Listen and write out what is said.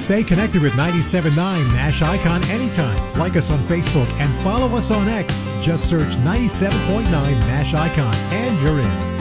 Stay connected with 97.9 Nash Icon anytime. Like us on Facebook and follow us on X. Just search 97.9 Nash Icon and you're in.